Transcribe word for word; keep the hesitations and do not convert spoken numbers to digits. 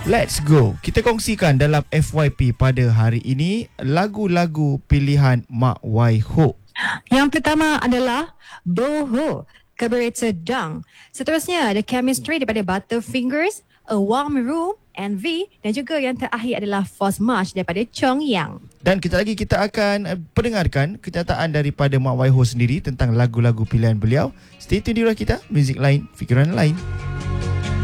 Let's go. Kita kongsikan dalam F Y P pada hari ini lagu-lagu pilihan Mak Wai Ho. Yang pertama adalah Boho, Carburetor Dang. Seterusnya ada Chemistry daripada Butterfingers, A Warm Room, and V. Dan juga yang terakhir adalah Force March daripada Chong Yang. Dan kita lagi kita akan uh, pendengarkan kenyataan daripada Mak Wai Ho sendiri tentang lagu-lagu pilihan beliau. Stay tune di Ruang Kita, muzik lain, fikiran lain.